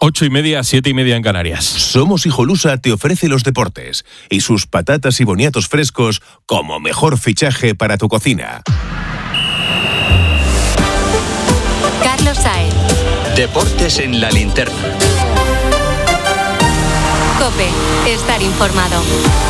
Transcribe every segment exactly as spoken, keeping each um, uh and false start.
Ocho y media, siete y media en Canarias. Somos Hijolusa te ofrece los deportes y sus patatas y boniatos frescos como mejor fichaje para tu cocina. Carlos Saez. Deportes en la linterna. COPE. Estar informado.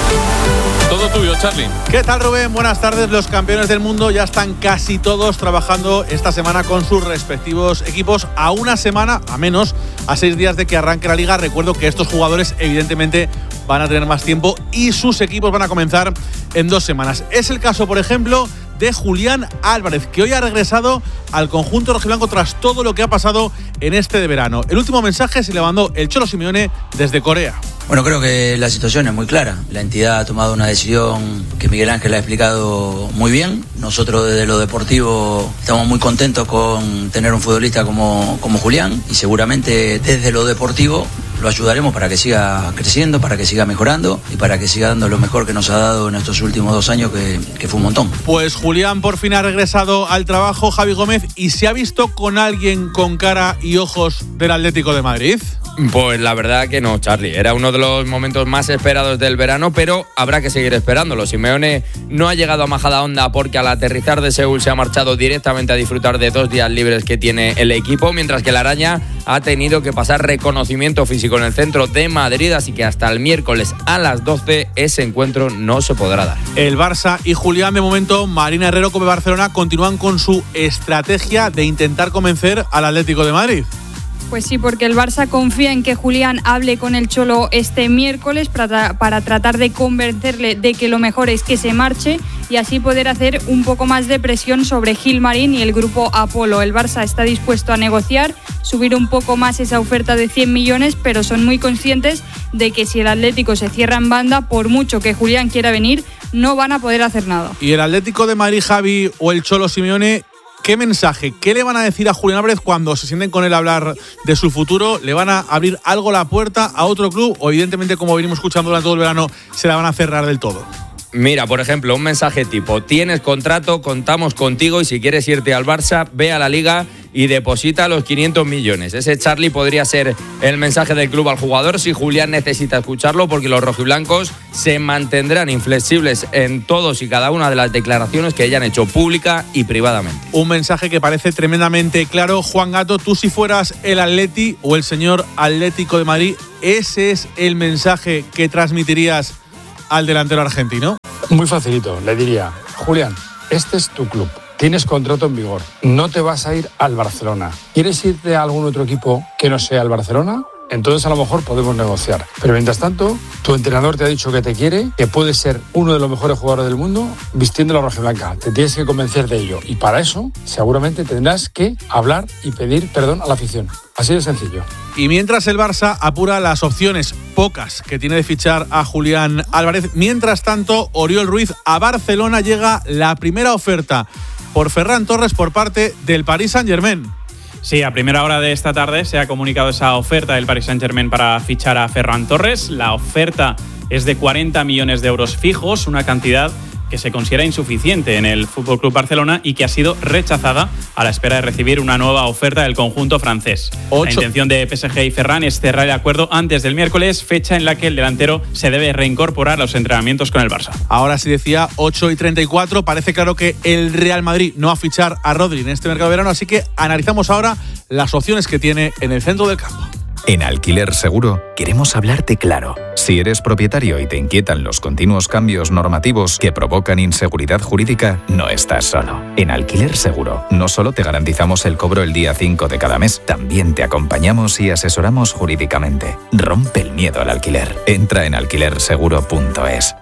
Todo tuyo, Charly. ¿Qué tal, Rubén? Buenas tardes. Los campeones del mundo ya están casi todos trabajando esta semana con sus respectivos equipos a una semana, a menos, a seis días de que arranque la liga. Recuerdo que estos jugadores evidentemente van a tener más tiempo y sus equipos van a comenzar en dos semanas. Es el caso, por ejemplo, de Julián Álvarez, que hoy ha regresado al conjunto rojiblanco tras todo lo que ha pasado en este de verano. El último mensaje se le mandó el Cholo Simeone desde Corea. Bueno, creo que la situación es muy clara. La entidad ha tomado una decisión que Miguel Ángel ha explicado muy bien. Nosotros desde lo deportivo estamos muy contentos con tener un futbolista como, como Julián, y seguramente desde lo deportivo lo ayudaremos para que siga creciendo, para que siga mejorando y para que siga dando lo mejor que nos ha dado en estos últimos dos años, que, que fue un montón. Pues Julián por fin ha regresado al trabajo, Javi Gómez, y se ha visto con alguien con cara y ojos del Atlético de Madrid. Pues la verdad que no, Charly. Era uno de los momentos más esperados del verano, pero habrá que seguir esperándolo. Simeone no ha llegado a Majadahonda porque al aterrizar de Seúl se ha marchado directamente a disfrutar de dos días libres que tiene el equipo, mientras que la Araña ha tenido que pasar reconocimiento físico en el centro de Madrid, así que hasta el miércoles a las doce ese encuentro no se podrá dar. El Barça y Julián, de momento, Marina Herrero como Barcelona continúan con su estrategia de intentar convencer al Atlético de Madrid. Pues sí, porque el Barça confía en que Julián hable con el Cholo este miércoles para, para tratar de convencerle de que lo mejor es que se marche y así poder hacer un poco más de presión sobre Gilmarín y el grupo Apolo. El Barça está dispuesto a negociar, subir un poco más esa oferta de cien millones, pero son muy conscientes de que si el Atlético se cierra en banda, por mucho que Julián quiera venir, no van a poder hacer nada. ¿Y el Atlético de Madrid, Javi, o el Cholo Simeone, qué mensaje, qué le van a decir a Julián Álvarez cuando se sienten con él a hablar de su futuro? ¿Le van a abrir algo la puerta a otro club o evidentemente, como venimos escuchando durante todo el verano, se la van a cerrar del todo? Mira, por ejemplo, un mensaje tipo: tienes contrato, contamos contigo y si quieres irte al Barça, ve a la Liga y deposita los quinientos millones. Ese, Charly, podría ser el mensaje del club al jugador si Julián necesita escucharlo, porque los rojiblancos se mantendrán inflexibles en todos y cada una de las declaraciones que hayan hecho pública y privadamente. Un mensaje que parece tremendamente claro. Juan Gato, tú si fueras el Atleti o el señor Atlético de Madrid, ¿ese es el mensaje que transmitirías al delantero argentino? Muy facilito, le diría: Julián, este es tu club, tienes contrato en vigor, no te vas a ir al Barcelona. ¿Quieres irte a algún otro equipo que no sea el Barcelona? Entonces a lo mejor podemos negociar. Pero mientras tanto, tu entrenador te ha dicho que te quiere, que puedes ser uno de los mejores jugadores del mundo vistiendo la rojiblanca. Te tienes que convencer de ello. Y para eso, seguramente tendrás que hablar y pedir perdón a la afición. Así de sencillo. Y mientras el Barça apura las opciones pocas que tiene de fichar a Julián Álvarez, mientras tanto, Oriol Ruiz, a Barcelona llega la primera oferta por Ferran Torres por parte del Paris Saint-Germain. Sí, a primera hora de esta tarde se ha comunicado esa oferta del Paris Saint-Germain para fichar a Ferran Torres. La oferta es de cuarenta millones de euros fijos, una cantidad que se considera insuficiente en el F C Barcelona y que ha sido rechazada a la espera de recibir una nueva oferta del conjunto francés. Ocho. La intención de P S G y Ferran es cerrar el acuerdo antes del miércoles, fecha en la que el delantero se debe reincorporar a los entrenamientos con el Barça. Ahora sí decía ocho y treinta y cuatro, parece claro que el Real Madrid no va a fichar a Rodri en este mercado de verano, así que analizamos ahora las opciones que tiene en el centro del campo. En Alquiler Seguro queremos hablarte claro. Si eres propietario y te inquietan los continuos cambios normativos que provocan inseguridad jurídica, no estás solo. En Alquiler Seguro no solo te garantizamos el cobro el día cinco de cada mes, también te acompañamos y asesoramos jurídicamente. Rompe el miedo al alquiler. Entra en alquiler seguro punto es.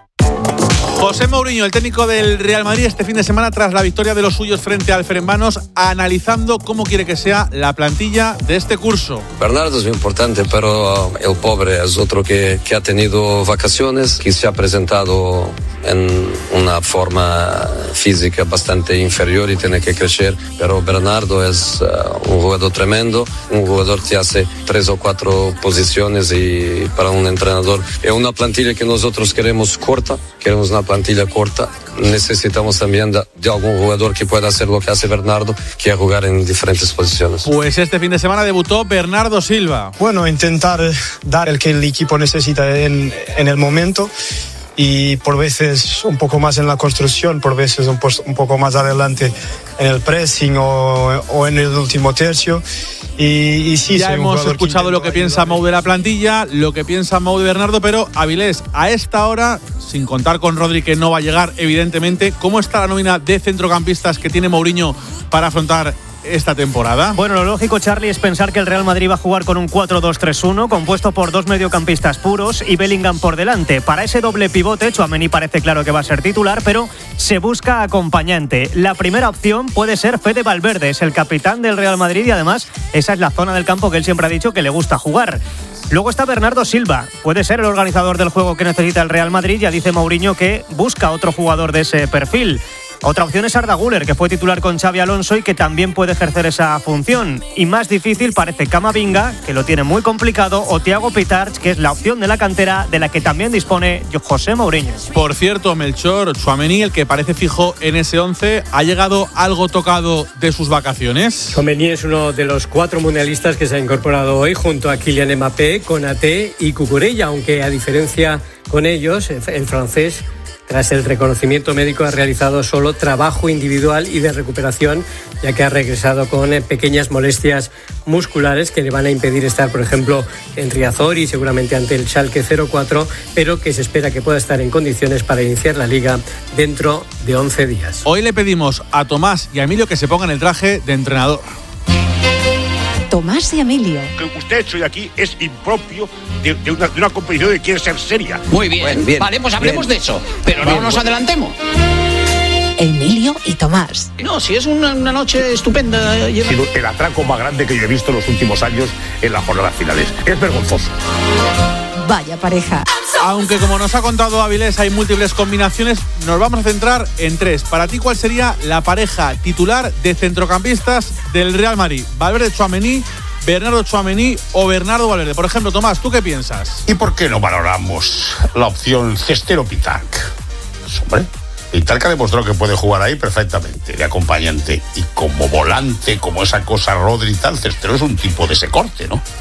José Mourinho, el técnico del Real Madrid, este fin de semana tras la victoria de los suyos frente al Ferencváros, analizando cómo quiere que sea la plantilla de este curso. Bernardo es muy importante, pero el pobre es otro que, que ha tenido vacaciones, que se ha presentado en una forma física bastante inferior y tiene que crecer, pero Bernardo es uh, un jugador tremendo, un jugador que hace tres o cuatro posiciones y para un entrenador es una plantilla que nosotros queremos corta, queremos una plantilla corta, necesitamos también de, de algún jugador que pueda hacer lo que hace Bernardo, que es jugar en diferentes posiciones. Pues este fin de semana debutó Bernardo Silva. Bueno, intentar dar el que el equipo necesita en, en el momento y por veces un poco más en la construcción, por veces un, po- un poco más adelante en el pressing o, o en el último tercio. Y, y sí, ya hemos escuchado que lo que piensa Mou de la plantilla, lo que piensa Mou de Bernardo, pero Avilés, a esta hora, sin contar con Rodri, que no va a llegar, evidentemente, ¿cómo está la nómina de centrocampistas que tiene Mourinho para afrontar esta temporada? Bueno, lo lógico, Charlie, es pensar que el Real Madrid va a jugar con un cuatro dos tres uno compuesto por dos mediocampistas puros y Bellingham por delante. Para ese doble pivote, Tchouaméni parece claro que va a ser titular, pero se busca acompañante. La primera opción puede ser Fede Valverde, es el capitán del Real Madrid y además esa es la zona del campo que él siempre ha dicho que le gusta jugar. Luego está Bernardo Silva, puede ser el organizador del juego que necesita el Real Madrid, ya dice Mourinho que busca otro jugador de ese perfil. Otra opción es Arda Güler, que fue titular con Xabi Alonso y que también puede ejercer esa función. Y más difícil parece Camavinga, que lo tiene muy complicado, o Thiago Pitarch, que es la opción de la cantera de la que también dispone José Mourinho. Por cierto, Melchor, Tchouaméni, el que parece fijo en ese once, ¿ha llegado algo tocado de sus vacaciones? Tchouaméni es uno de los cuatro mundialistas que se ha incorporado hoy junto a Kylian Mbappé, Konaté y Cucurella, aunque a diferencia con ellos, el francés, tras el reconocimiento médico, ha realizado solo trabajo individual y de recuperación, ya que ha regresado con pequeñas molestias musculares que le van a impedir estar, por ejemplo, en Riazor y seguramente ante el Schalke cero cuatro, pero que se espera que pueda estar en condiciones para iniciar la Liga dentro de once días. Hoy le pedimos a Tomás y a Emilio que se pongan el traje de entrenador. Tomás y Emilio. Lo que usted ha hecho de aquí es impropio de, de, una, de una competición que quiere ser seria. Muy bien, bueno, bien vale, pues hablemos bien. de eso, pero bien, no nos bueno. adelantemos. Emilio y Tomás. No, si es una, una noche estupenda. Ha sido el atraco más grande que yo he visto en los últimos años en las jornadas finales. Es vergonzoso. Vaya pareja. Aunque como nos ha contado Avilés hay múltiples combinaciones, nos vamos a centrar en tres. Para ti, ¿cuál sería la pareja titular de centrocampistas del Real Madrid? ¿Valverde, Tchouaméni, Bernardo Tchouaméni o Bernardo Valverde? Por ejemplo, Tomás, ¿tú qué piensas? ¿Y por qué no valoramos la opción Cestero Pitarch? Pues, hombre, Pitarch ha demostrado que puede jugar ahí perfectamente, de acompañante. Y como volante, como esa cosa Rodri y tal, Cestero es un tipo de ese corte, ¿no?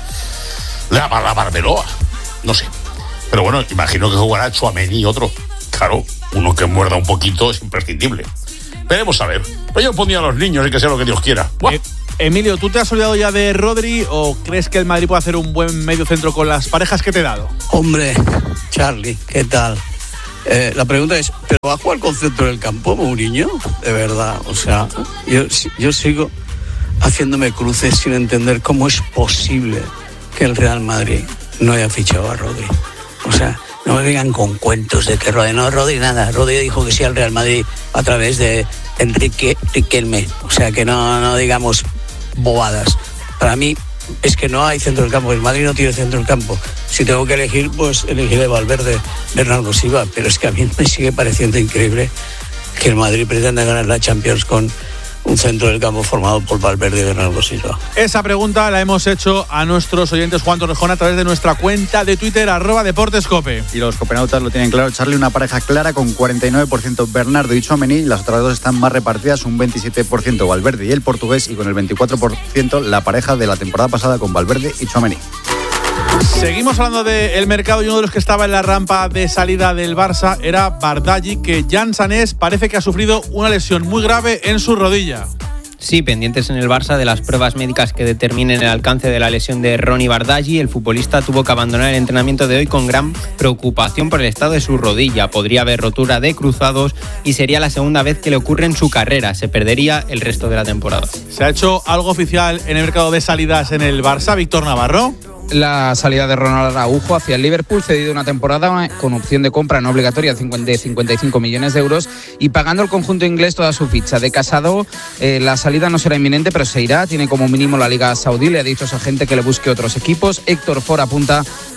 La, la Barberoa, no sé. Pero bueno, imagino que jugará Tchouaméni y otro. Claro, uno que muerda un poquito es imprescindible. Veremos a ver. Pero yo pondría a los niños y que sea lo que Dios quiera. Eh, Emilio, ¿tú te has olvidado ya de Rodri o crees que el Madrid puede hacer un buen medio centro con las parejas que te he dado? Hombre, Charlie, ¿qué tal? Eh, la pregunta es, ¿pero va a jugar con centro del campo Mourinho? De verdad, o sea, yo, yo sigo haciéndome cruces sin entender cómo es posible que el Real Madrid no haya fichado a Rodri. O sea, no me vengan con cuentos de que Rodri, no, Rodri nada. Rodri dijo que sí al Real Madrid a través de Enrique Riquelme. O sea, que no, no digamos bobadas. Para mí es que no hay centro del campo. El Madrid no tiene centro del campo. Si tengo que elegir, pues elegiré Valverde, Bernardo Silva. Pero es que a mí me sigue pareciendo increíble que el Madrid pretenda ganar la Champions con un centro del campo formado por Valverde y Bernardo Silva. Esa pregunta la hemos hecho a nuestros oyentes Juan Torrejón a través de nuestra cuenta de Twitter, arroba DeportesCope. Y los copenautas lo tienen claro, Charlie, una pareja clara con cuarenta y nueve por ciento Bernardo y Tchouaméni, las otras dos están más repartidas, un veintisiete por ciento Valverde y el portugués, y con el veinticuatro por ciento la pareja de la temporada pasada con Valverde y Tchouaméni. Seguimos hablando del mercado y uno de los que estaba en la rampa de salida del Barça era Bardghji, que Jan Sanés parece que ha sufrido una lesión muy grave en su rodilla. Sí, pendientes en el Barça de las pruebas médicas que determinen el alcance de la lesión de Ronny Bardghji. El futbolista tuvo que abandonar el entrenamiento de hoy con gran preocupación por el estado de su rodilla. Podría haber rotura de cruzados y sería la segunda vez que le ocurre en su carrera. Se perdería el resto de la temporada. ¿Se ha hecho algo oficial en el mercado de salidas en el Barça, Víctor Navarro? La salida de Ronald Araujo hacia el Liverpool, cedido una temporada con opción de compra no obligatoria de cincuenta y cinco millones de euros y pagando el conjunto inglés toda su ficha. De Casado, eh, la salida no será inminente, pero se irá. Tiene como mínimo la Liga Saudí, le ha dicho a su agente que le busque otros equipos. Héctor Ford apunta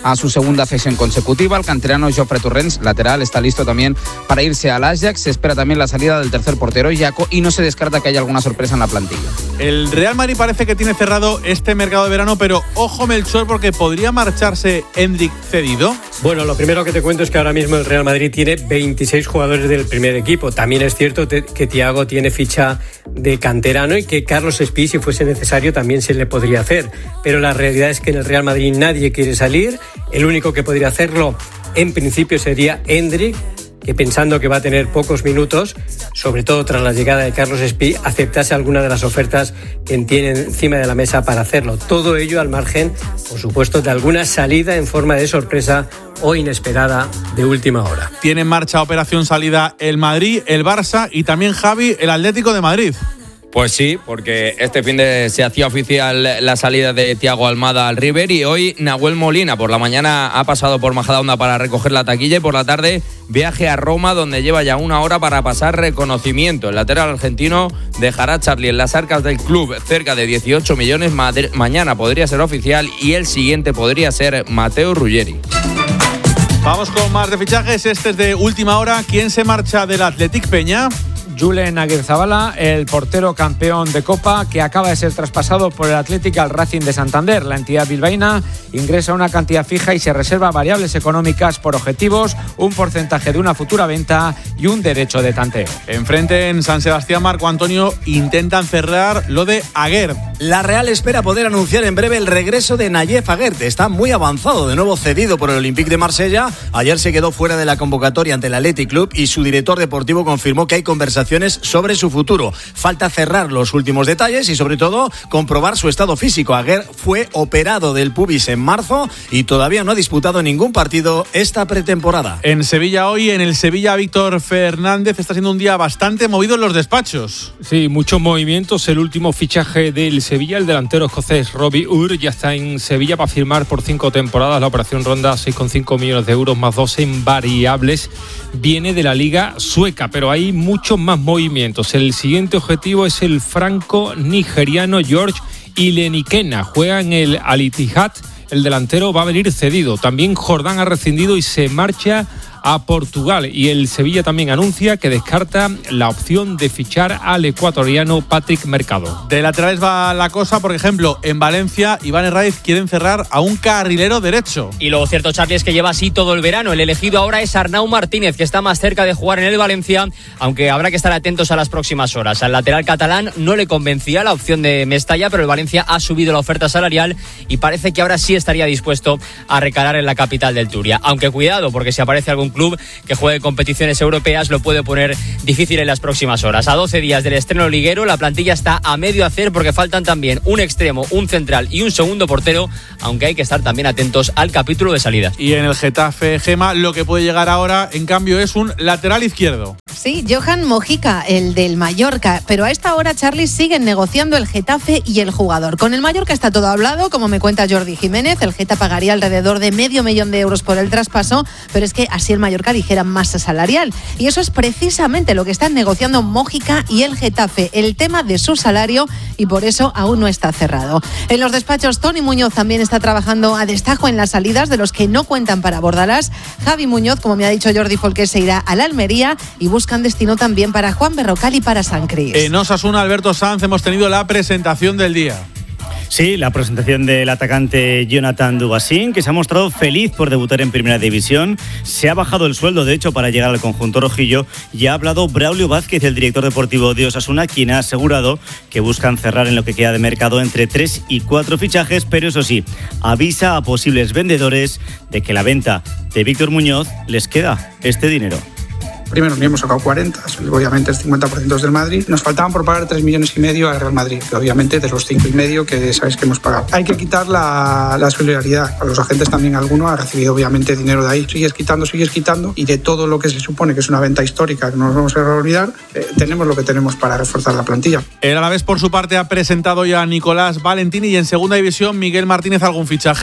a su segunda cesión consecutiva. El canterano Jofre Torrents, lateral, está listo también para irse al Ajax. Se espera también la salida del tercer portero, Jaco, y no se descarta que haya alguna sorpresa en la plantilla. El Real Madrid parece que tiene cerrado este mercado de verano, pero ojo, Melchor, porque podría marcharse Endrick cedido. Bueno, lo primero que te cuento es que ahora mismo el Real Madrid tiene veintiséis jugadores del primer equipo. También es cierto que Thiago tiene ficha de canterano y que Carlos Espí, si fuese necesario, también se le podría hacer. Pero la realidad es que en el Real Madrid nadie quiere salir. El único que podría hacerlo en principio sería Endrick, que pensando que va a tener pocos minutos, sobre todo tras la llegada de Carlos Espí, aceptase alguna de las ofertas que tiene encima de la mesa para hacerlo. Todo ello al margen, por supuesto, de alguna salida en forma de sorpresa o inesperada de última hora. Tiene en marcha operación salida el Madrid, el Barça y también, Javi, el Atlético de Madrid. Pues sí, porque este fin de se hacía oficial la salida de Thiago Almada al River y hoy Nahuel Molina por la mañana ha pasado por Majadahonda para recoger la taquilla y por la tarde viaje a Roma, donde lleva ya una hora para pasar reconocimiento. El lateral argentino dejará a Charlie en las arcas del club cerca de dieciocho millones. Mañana podría ser oficial y el siguiente podría ser Matteo Ruggeri. Vamos con más de fichajes. Este es de última hora. ¿Quién se marcha del Athletic, Peña? Julen Aguirrezabala, el portero campeón de Copa, que acaba de ser traspasado por el Athletic al Racing de Santander. La entidad bilbaína ingresa una cantidad fija y se reserva variables económicas por objetivos, un porcentaje de una futura venta y un derecho de tanteo. Enfrente en San Sebastián, Marco Antonio, intentan cerrar lo de Aguerd. La Real espera poder anunciar en breve el regreso de Nayef Aguerd. Está muy avanzado, de nuevo cedido por el Olympique de Marsella. Ayer se quedó fuera de la convocatoria ante el Athletic Club y su director deportivo confirmó que hay conversaciones sobre su futuro. Falta cerrar los últimos detalles y sobre todo comprobar su estado físico. Aguerd fue operado del pubis en marzo y todavía no ha disputado ningún partido esta pretemporada. En Sevilla hoy, en el Sevilla, Víctor Fernández, está siendo un día bastante movido en los despachos. Sí, muchos movimientos. El último fichaje del Sevilla, el delantero escocés Robbie Ur, ya está en Sevilla para firmar por cinco temporadas. La operación ronda seis coma cinco millones de euros más dos en variables. Viene de la liga sueca, pero hay muchos más movimientos. El siguiente objetivo es el franco-nigeriano George Ilenikena. Juega en el Al-Ittihad. El delantero va a venir cedido. También Jordán ha rescindido y se marcha a Portugal. Y el Sevilla también anuncia que descarta la opción de fichar al ecuatoriano Patrick Mercado. De laterales va la cosa, por ejemplo, en Valencia, Iván Herraiz quieren cerrar a un carrilero derecho. Y lo cierto, Charlie, es que lleva así todo el verano. El elegido ahora es Arnau Martínez, que está más cerca de jugar en el Valencia, aunque habrá que estar atentos a las próximas horas. Al lateral catalán no le convencía la opción de Mestalla, pero el Valencia ha subido la oferta salarial y parece que ahora sí estaría dispuesto a recalar en la capital del Turia. Aunque cuidado, porque si aparece algún club que juegue competiciones europeas lo puede poner difícil en las próximas horas. A doce días del estreno liguero, la plantilla está a medio hacer porque faltan también un extremo, un central y un segundo portero, aunque hay que estar también atentos al capítulo de salidas. Y en el Getafe, Gema, lo que puede llegar ahora, en cambio, es un lateral izquierdo. Sí, Johan Mojica, el del Mallorca, pero a esta hora, Charlie, siguen negociando el Getafe y el jugador. Con el Mallorca está todo hablado, como me cuenta Jordi Jiménez. El Geta pagaría alrededor de medio millón de euros por el traspaso, pero es que así el Mallorca dijera masa salarial. Y eso es precisamente lo que están negociando Mojica y el Getafe, el tema de su salario, y por eso aún no está cerrado. En los despachos, Toni Muñoz también está trabajando a destajo en las salidas de los que no cuentan para Bordalás. Javi Muñoz, como me ha dicho Jordi Folqué, se irá a la Almería y buscan destino también para Juan Berrocal y para San Cris. En Osasuna, Alberto Sanz, hemos tenido la presentación del día. Sí, la presentación del atacante Jonathan Dubasín, que se ha mostrado feliz por debutar en Primera División. Se ha bajado el sueldo, de hecho, para llegar al conjunto rojillo. Y ha hablado Braulio Vázquez, el director deportivo de Osasuna, quien ha asegurado que buscan cerrar en lo que queda de mercado entre tres y cuatro fichajes, pero eso sí, avisa a posibles vendedores de que la venta de Víctor Muñoz les queda este dinero. Primero ni hemos sacado cuarenta, obviamente el cincuenta por ciento es del Madrid. Nos faltaban por pagar tres millones y medio al Real Madrid, que obviamente de los cinco y medio que sabéis que hemos pagado. Hay que quitar la, la solidaridad. A los agentes también alguno ha recibido obviamente dinero de ahí. Sigues quitando, sigues quitando y de todo lo que se supone que es una venta histórica que no nos vamos a olvidar, eh, tenemos lo que tenemos para reforzar la plantilla. El Alavés por su parte ha presentado ya a Nicolás Valentini y en segunda división Miguel Martínez, ¿algún fichaje?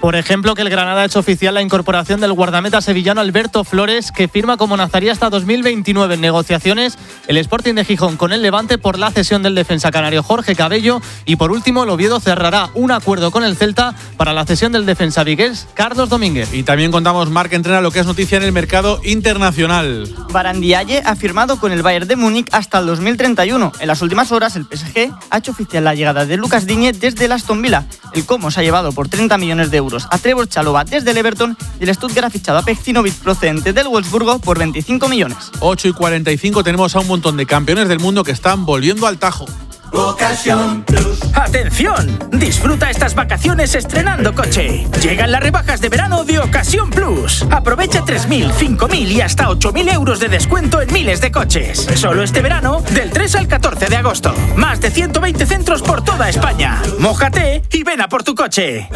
Por ejemplo, que el Granada ha hecho oficial la incorporación del guardameta sevillano Alberto Flores, que firma como nazarí hasta dos mil veintinueve. En negociaciones, el Sporting de Gijón con el Levante por la cesión del defensa canario Jorge Cabello. Y por último, el Oviedo cerrará un acuerdo con el Celta para la cesión del defensa vigués Carlos Domínguez. Y también contamos, Marc entrena lo que es noticia en el mercado internacional. Barandialle ha firmado con el Bayern de Múnich hasta el dos mil treinta y uno. En las últimas horas, el P S G ha hecho oficial la llegada de Lucas Digne desde el Aston Villa. El Como se ha llevado por treinta millones de euros a Trevor Chalobah desde el Everton y el Stuttgart ha fichado a Pecinovic procedente del Wolfsburgo por veinticinco millones. ocho y cuarenta y cinco, tenemos a un montón de campeones del mundo que están volviendo al Tajo. Ocasión Plus. ¡Atención! Disfruta estas vacaciones estrenando coche. Llegan las rebajas de verano de Ocasión Plus. Aprovecha tres mil, cinco mil y hasta ocho mil euros de descuento en miles de coches. Solo este verano, del tres al catorce de agosto. Más de ciento veinte centros por toda España. Mójate y ven a por tu coche.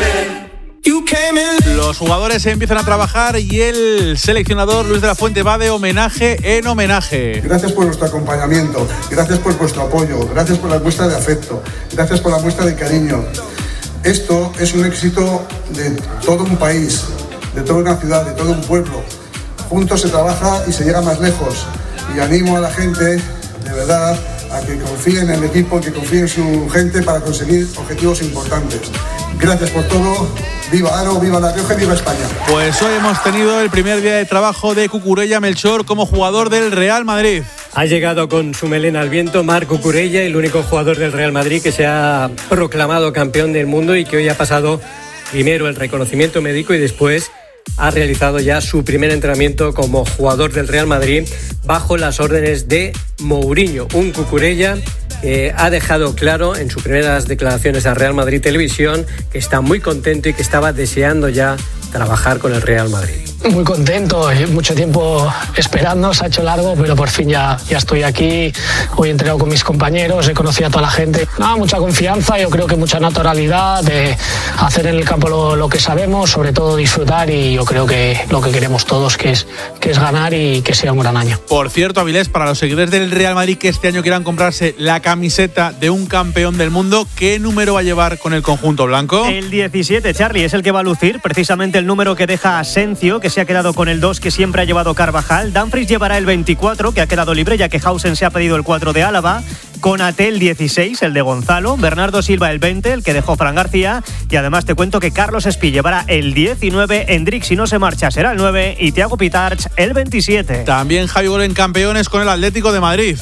Los jugadores empiezan a trabajar y el seleccionador Luis de la Fuente va de homenaje en homenaje. Gracias por vuestro acompañamiento, gracias por vuestro apoyo, gracias por la muestra de afecto, gracias por la muestra de cariño. Esto es un éxito de todo un país, de toda una ciudad, de todo un pueblo. Juntos se trabaja y se llega más lejos. Y animo a la gente, de verdad, a que confíe en el equipo, que confíe en su gente para conseguir objetivos importantes. Gracias por todo. Viva Aro, viva La Rioja y viva España. Pues hoy hemos tenido el primer día de trabajo de Cucurella Melchor como jugador del Real Madrid. Ha llegado con su melena al viento Marc Cucurella, el único jugador del Real Madrid que se ha proclamado campeón del mundo y que hoy ha pasado primero el reconocimiento médico y después ha realizado ya su primer entrenamiento como jugador del Real Madrid bajo las órdenes de Mourinho. Un Cucurella que ha dejado claro en sus primeras declaraciones a Real Madrid Televisión que está muy contento y que estaba deseando ya trabajar con el Real Madrid. Muy contento, mucho tiempo esperando, se ha hecho largo, pero por fin ya, ya estoy aquí. Hoy he entrenado con mis compañeros, he conocido a toda la gente. Nada, mucha confianza, yo creo que mucha naturalidad, de hacer en el campo lo, lo que sabemos, sobre todo disfrutar, y yo creo que lo que queremos todos que es, que es ganar y que sea un gran año. Por cierto, Avilés, para los seguidores del Real Madrid que este año quieran comprarse la camiseta de un campeón del mundo, ¿qué número va a llevar con el conjunto blanco? El diecisiete, Charlie, es el que va a lucir, precisamente el número que deja Asencio, que se ha quedado con el dos que siempre ha llevado Carvajal. Dumfries llevará el veinticuatro, que ha quedado libre ya que Hausen se ha pedido el cuatro de Álava. Konaté el dieciséis, el de Gonzalo. Bernardo Silva el veinte, el que dejó Fran García. Y además te cuento que Carlos Espí llevará el diecinueve, Endrick si no se marcha será el nueve y Thiago Pitarch el veintisiete. También Javi Gol en campeones con el Atlético de Madrid.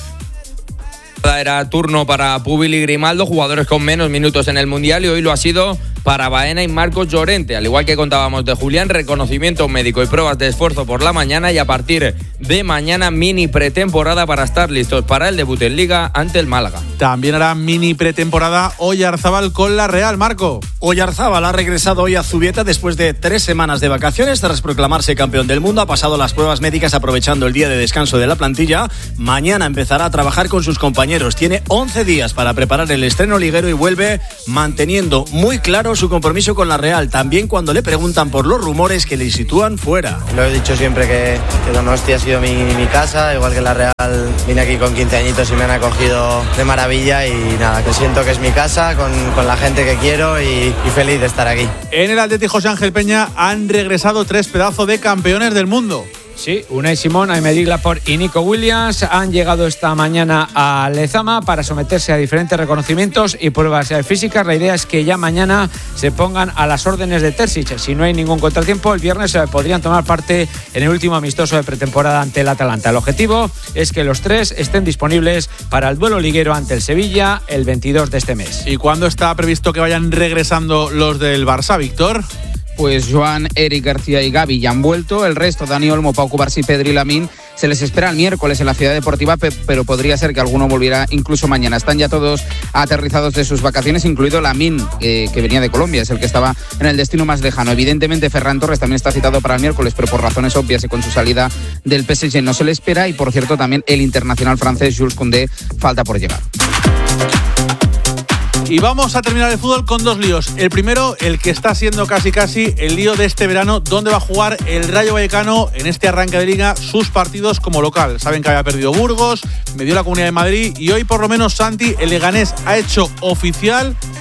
Era turno para Pubil y Grimaldo, jugadores con menos minutos en el Mundial, y hoy lo ha sido para Baena y Marcos Llorente. Al igual que contábamos de Julián, reconocimiento médico y pruebas de esfuerzo por la mañana, y a partir de mañana mini pretemporada para estar listos para el debut en Liga ante el Málaga. También hará mini pretemporada Oyarzábal con la Real, Marco. Oyarzábal ha regresado hoy a Zubieta después de tres semanas de vacaciones tras proclamarse campeón del mundo. Ha pasado las pruebas médicas aprovechando el día de descanso de la plantilla. Mañana empezará a trabajar con sus compañeros. Tiene once días para preparar el estreno liguero y vuelve manteniendo muy claro su compromiso con la Real, también cuando le preguntan por los rumores que le sitúan fuera. Lo he dicho siempre que, que Donosti ha sido mi, mi casa, igual que la Real. Vine aquí con quince añitos y me han acogido de maravilla, y nada, que siento que es mi casa, con, con la gente que quiero, y, y feliz de estar aquí. En el Atleti José Ángel Peña han regresado tres pedazos de campeones del mundo. Sí, Unai Simón, Aymeric Laporte y Nico Williams han llegado esta mañana a Lezama para someterse a diferentes reconocimientos y pruebas físicas. La idea es que ya mañana se pongan a las órdenes de Terzic. Si no hay ningún contratiempo, el viernes podrían tomar parte en el último amistoso de pretemporada ante el Atalanta. El objetivo es que los tres estén disponibles para el duelo liguero ante el Sevilla el veintidós de este mes. ¿Y cuándo está previsto que vayan regresando los del Barça, Víctor? Pues Joan, Eric García y Gavi ya han vuelto. El resto, Dani Olmo, Pau Cubarsí, Pedri y Lamine, se les espera el miércoles en la Ciudad Deportiva, pero podría ser que alguno volviera incluso mañana. Están ya todos aterrizados de sus vacaciones, incluido Lamine, eh, que venía de Colombia, es el que estaba en el destino más lejano. Evidentemente Ferran Torres también está citado para el miércoles, pero por razones obvias y con su salida del P S G no se le espera. Y por cierto, también el internacional francés Jules Koundé falta por llegar. Y vamos a terminar el fútbol con dos líos. El primero, el que está siendo casi casi el lío de este verano, donde va a jugar el Rayo Vallecano en este arranque de Liga sus partidos como local. Saben que había perdido Burgos, me dio la Comunidad de Madrid, y hoy por lo menos Santi, el Leganés, ha hecho oficial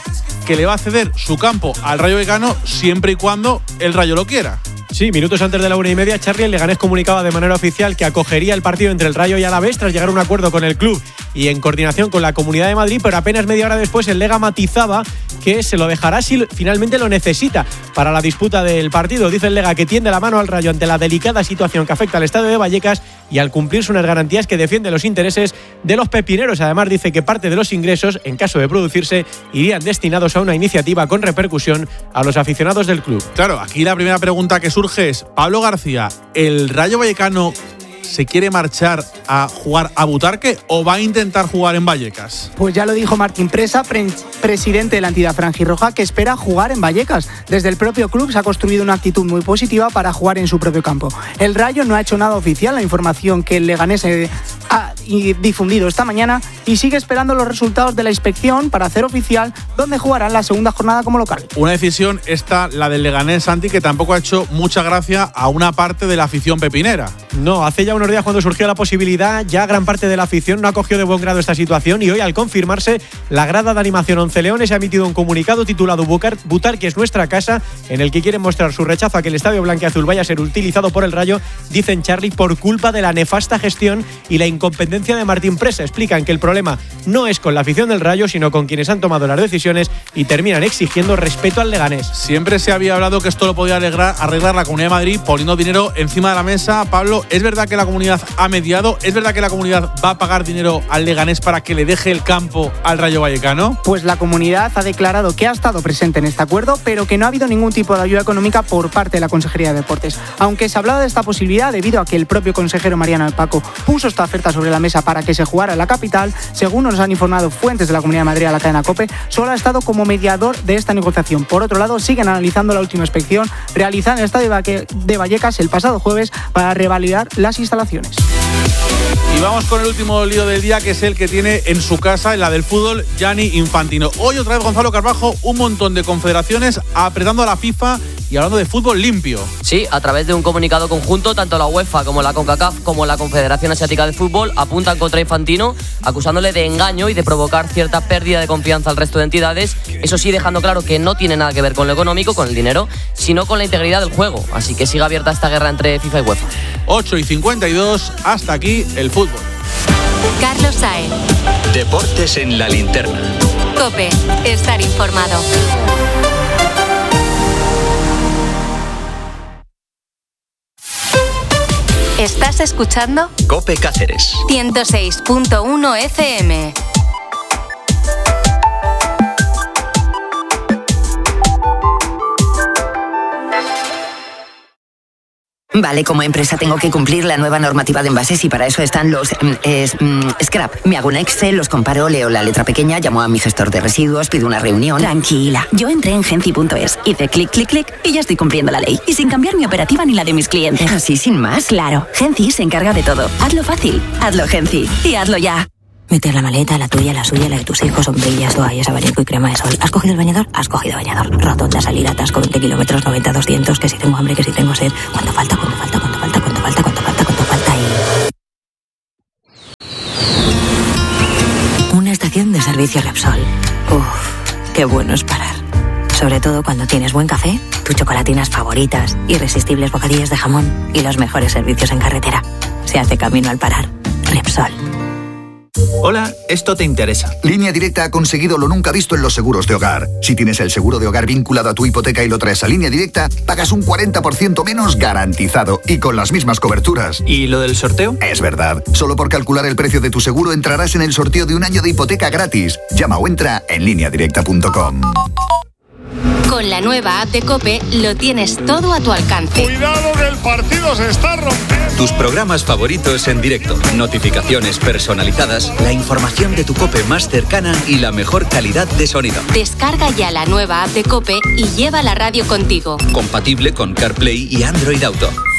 que le va a ceder su campo al Rayo Vallecano siempre y cuando el Rayo lo quiera. Sí, minutos antes de la una y media, Charlie, el Leganés comunicaba de manera oficial que acogería el partido entre el Rayo y Alavés tras llegar a un acuerdo con el club y en coordinación con la Comunidad de Madrid, pero apenas media hora después el Lega matizaba que se lo dejará si finalmente lo necesita para la disputa del partido. Dice el Lega que tiende la mano al Rayo ante la delicada situación que afecta al estadio de Vallecas y al cumplirse unas garantías que defienden los intereses de los pepineros. Además dice que parte de los ingresos, en caso de producirse, irían destinados a una iniciativa con repercusión a los aficionados del club. Claro, aquí la primera pregunta que surge es, Pablo García, ¿el Rayo Vallecano se quiere marchar a jugar a Butarque o va a intentar jugar en Vallecas? Pues ya lo dijo Martín Presa, pre- presidente de la entidad franjirroja, que espera jugar en Vallecas. Desde el propio club se ha construido una actitud muy positiva para jugar en su propio campo. El Rayo no ha hecho nada oficial, la información que el Leganés ha difundido esta mañana, y sigue esperando los resultados de la inspección para hacer oficial dónde jugarán la segunda jornada como local. Una decisión esta, la del Leganés, Santi, que tampoco ha hecho mucha gracia a una parte de la afición pepinera. No, hace ya unos días cuando surgió la posibilidad, ya gran parte de la afición no acogió de buen grado esta situación y hoy, al confirmarse, la grada de animación Once Leones ha emitido un comunicado titulado Butarque es nuestra casa, en el que quieren mostrar su rechazo a que el estadio blanquiazul vaya a ser utilizado por el Rayo, dicen Charlie, por culpa de la nefasta gestión y la incompetencia de Martín Presa. Explican que el problema no es con la afición del Rayo, sino con quienes han tomado las decisiones y terminan exigiendo respeto al Leganés. Siempre se había hablado que esto lo podía arreglar, arreglar la Comunidad de Madrid poniendo dinero encima de la mesa. Pablo, ¿es verdad que la comunidad ha mediado? ¿Es verdad que la comunidad va a pagar dinero al Leganés para que le deje el campo al Rayo Vallecano? Pues la comunidad ha declarado que ha estado presente en este acuerdo, pero que no ha habido ningún tipo de ayuda económica por parte de la Consejería de Deportes. Aunque se ha hablado de esta posibilidad debido a que el propio consejero Mariano Alpaco puso esta oferta sobre la mesa para que se jugara en la capital, según nos han informado fuentes de la Comunidad de Madrid a la cadena COPE, solo ha estado como mediador de esta negociación. Por otro lado, siguen analizando la última inspección realizada en el estadio de Vallecas el pasado jueves para revalidar las instalaciones. Y vamos con el último lío del día, que es el que tiene en su casa, en la del fútbol, Gianni Infantino. Hoy otra vez Gonzalo Carbajo, un montón de confederaciones apretando a la FIFA y hablando de fútbol limpio. Sí, a través de un comunicado conjunto, tanto la UEFA como la CONCACAF como la Confederación Asiática de Fútbol apuntan contra Infantino, acusándole de engaño y de provocar cierta pérdida de confianza al resto de entidades. Eso sí, dejando claro que no tiene nada que ver con lo económico, con el dinero, sino con la integridad del juego. Así que sigue abierta esta guerra entre FIFA y UEFA. ocho y cincuenta y dos, hasta aquí el fútbol. Carlos Saez. Deportes en la linterna. COPE, estar informado. ¿Estás escuchando? COPE Cáceres. ciento seis punto uno F M. Vale, como empresa tengo que cumplir la nueva normativa de envases y para eso están los mm, es, mm, scrap. Me hago un Excel, los comparo, leo la letra pequeña, llamo a mi gestor de residuos, pido una reunión. Tranquila, yo entré en Genci punto es, hice clic, clic, clic y ya estoy cumpliendo la ley. Y sin cambiar mi operativa ni la de mis clientes. Así, sin más. Claro, Genci se encarga de todo. Hazlo fácil, hazlo Genci y hazlo ya. Meter la maleta, la tuya, la suya, la de tus hijos, sombrillas, toallas, abanico y crema de sol. ¿Has cogido el bañador? Has cogido bañador. Rotonda, salida, atasco, veinte kilómetros, noventa, doscientos, que si tengo hambre, que si tengo sed. ¿Cuánto falta? ¿Cuánto falta? ¿Cuánto falta? ¿Cuánto falta? ¿Cuánto falta? ¿Cuánto falta? Y... Una estación de servicio Repsol. Uff, qué bueno es parar. Sobre todo cuando tienes buen café, tus chocolatinas favoritas, irresistibles bocadillos de jamón y los mejores servicios en carretera. Se hace camino al parar. Repsol. Hola, esto te interesa. Línea Directa ha conseguido lo nunca visto en los seguros de hogar. Si tienes el seguro de hogar vinculado a tu hipoteca y lo traes a Línea Directa, pagas un cuarenta por ciento menos garantizado y con las mismas coberturas. ¿Y lo del sorteo? Es verdad. Solo por calcular el precio de tu seguro entrarás en el sorteo de un año de hipoteca gratis. Llama o entra en línea directa punto com. Con la nueva app de COPE lo tienes todo a tu alcance. ¡Cuidado que el partido se está rompiendo! Tus programas favoritos en directo, notificaciones personalizadas, la información de tu COPE más cercana y la mejor calidad de sonido. Descarga ya la nueva app de COPE y lleva la radio contigo. Compatible con CarPlay y Android Auto.